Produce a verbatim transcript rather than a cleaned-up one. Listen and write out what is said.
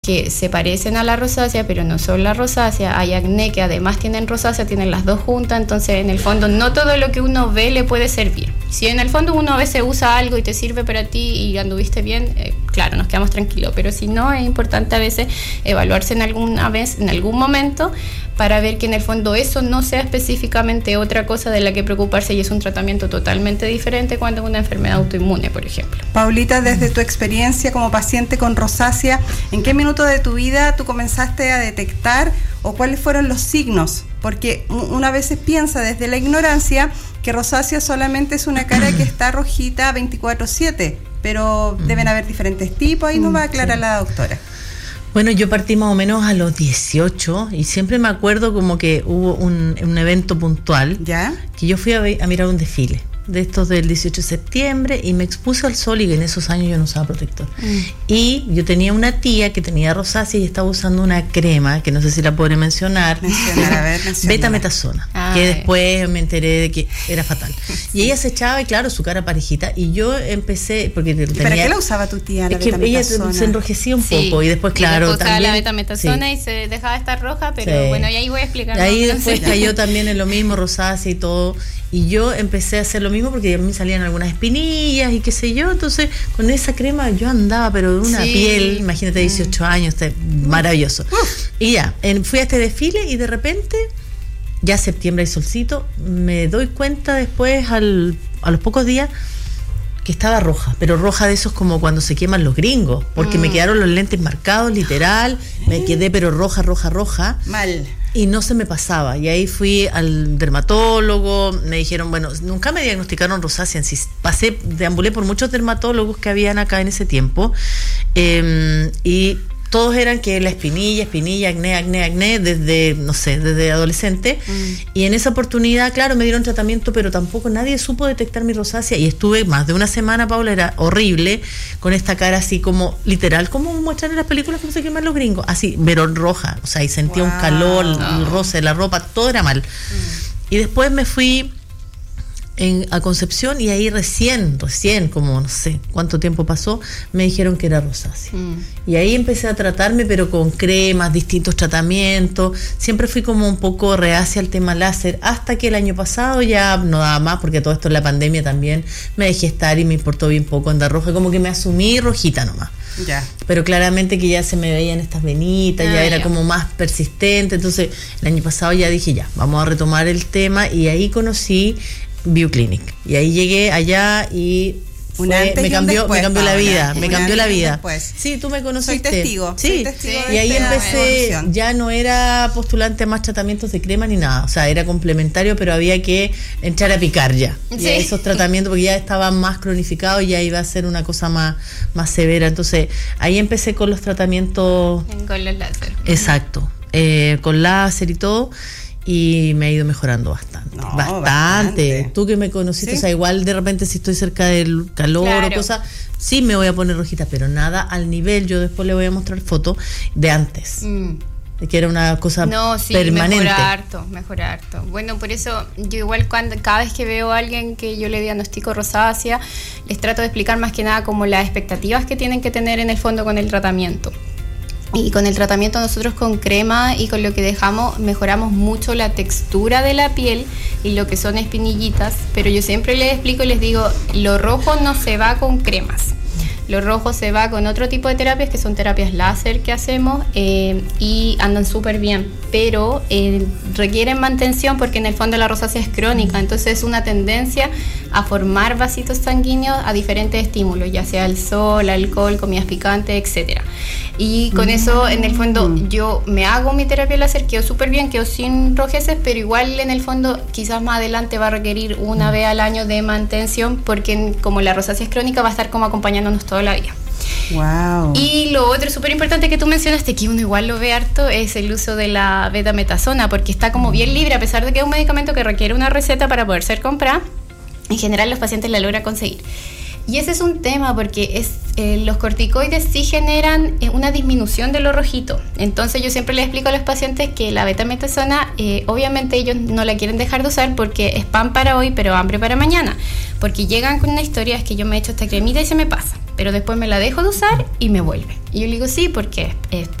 que se parecen a la rosácea, pero no son la rosácea. Hay acné que además tienen rosácea, tienen las dos juntas, entonces en el fondo no todo lo que uno ve le puede servir. Si en el fondo uno a veces usa algo y te sirve para ti y anduviste bien, eh, claro, nos quedamos tranquilos, pero si no, es importante a veces evaluarse en alguna vez, en algún momento, para ver que en el fondo eso no sea específicamente otra cosa de la que preocuparse y es un tratamiento totalmente diferente cuando es una enfermedad autoinmune, por ejemplo. Paulita, desde tu experiencia como paciente con rosácea, ¿en qué minuto de tu vida tú comenzaste a detectar o cuáles fueron los signos? Porque una vez piensa desde la ignorancia que rosácea solamente es una cara que está rojita veinticuatro siete, pero deben haber diferentes tipos, ahí nos va a aclarar sí. la doctora. Bueno, yo partí más o menos a los dieciocho y siempre me acuerdo como que hubo un, un evento puntual, ¿ya? Que yo fui a, ver, a mirar un desfile de estos del dieciocho de septiembre y me expuse al sol y en esos años yo no usaba protector. Mm. Y yo tenía una tía que tenía rosácea y estaba usando una crema, que no sé si la podré mencionar, mencionar a ver, betametasona, ah, que después me enteré de que era fatal. Sí. Y ella se echaba y claro, su cara parejita y yo empecé, porque tenía... ¿Para qué la usaba tu tía, la es que ella se enrojecía un sí. poco y después claro, y después también... la betametasona sí. y se dejaba de estar roja, pero sí. bueno, y ahí voy a explicar. Y ahí después cayó también en lo mismo, rosácea y todo. Y yo empecé a hacer lo mismo porque a mí salían algunas espinillas y qué sé yo, entonces con esa crema yo andaba pero de una sí. piel, imagínate, dieciocho años, maravilloso. Uf. Y ya, en, fui a este desfile y de repente, ya septiembre hay solcito, me doy cuenta después al, a los pocos días que estaba roja, pero roja de esos como cuando se queman los gringos, porque mm. me quedaron los lentes marcados, literal, me quedé pero roja, roja, roja. Mal. Y no se me pasaba, y ahí fui al dermatólogo, me dijeron, bueno, nunca me diagnosticaron rosácea, pasé, deambulé por muchos dermatólogos que habían acá en ese tiempo, eh, y todos eran que la espinilla, espinilla, acné, acné, acné, desde, no sé, desde adolescente. Mm. Y en esa oportunidad, claro, me dieron tratamiento, pero tampoco nadie supo detectar mi rosácea. Y estuve más de una semana, Paula, era horrible, con esta cara así como, literal, como muestran en las películas cómo se queman los gringos. Así, verón roja, o sea, y sentía wow. un calor, el roce de la ropa, todo era mal. Mm. Y después me fui... En, a Concepción y ahí recién, recién, como no sé cuánto tiempo pasó, me dijeron que era rosácea. Mm. Y ahí empecé a tratarme, pero con cremas, distintos tratamientos. Siempre fui como un poco reacia al tema láser, hasta que el año pasado ya no daba más, porque todo esto en la pandemia también me dejé estar y me importó bien poco andar roja, como que me asumí rojita nomás. Ya. Pero claramente que ya se me veían estas venitas, ah, ya era ya. como más persistente. Entonces el año pasado ya dije, ya, vamos a retomar el tema, y ahí conocí Bioclinic. Y ahí llegué allá y fue, me cambió, después, me cambió la vida, me cambió la vida. Después. Sí, tú me conociste. Soy testigo. Sí, soy testigo sí. Y ahí empecé, ya no era postulante a más tratamientos de crema ni nada, o sea, era complementario, pero había que entrar a picar ya. Sí. Y esos tratamientos, porque ya estaban más cronificados y ya iba a ser una cosa más, más severa. Entonces, ahí empecé con los tratamientos. Con los láser. Exacto. Eh, con láser y todo. Y me ha ido mejorando bastante, no, bastante. bastante. Tú que me conociste, ¿sí? O sea, igual de repente si estoy cerca del calor claro. o cosas, sí me voy a poner rojita, pero nada al nivel. Yo después le voy a mostrar fotos de antes, mm. de que era una cosa no, sí, permanente. Mejor harto, mejor harto. Bueno, por eso yo igual cuando cada vez que veo a alguien que yo le diagnostico rosácea, les trato de explicar más que nada como las expectativas que tienen que tener en el fondo con el tratamiento. Y con el tratamiento nosotros con crema y con lo que dejamos mejoramos mucho la textura de la piel y lo que son espinillitas, pero yo siempre les explico y les digo, lo rojo no se va con cremas. Lo rojo se va con otro tipo de terapias, que son terapias láser que hacemos eh, y andan súper bien, pero eh, requieren mantención porque en el fondo la rosácea es crónica, entonces es una tendencia a formar vasitos sanguíneos a diferentes estímulos, ya sea el sol, alcohol, comidas picantes, etcétera. Y con mm. eso, en el fondo, yo me hago mi terapia láser, quedo súper bien, quedo sin rojeces, pero igual en el fondo quizás más adelante va a requerir una mm. vez al año de mantención, porque como la rosácea es crónica va a estar como acompañándonos toda la vida. Wow. Y lo otro súper importante que tú mencionaste, que uno igual lo ve harto, es el uso de la betametasona, porque está como bien libre, a pesar de que es un medicamento que requiere una receta para poder ser comprada. En general los pacientes la logran conseguir. Y ese es un tema porque es, eh, los corticoides sí generan eh, una disminución de lo rojito. Entonces yo siempre les explico a los pacientes que la betametasona, eh, obviamente ellos no la quieren dejar de usar porque es pan para hoy, pero hambre para mañana. Porque llegan con una historia, es que yo me he hecho esta cremita y se me pasa. pero después me la dejo de usar y me vuelve. Y yo le digo, sí, porque es, es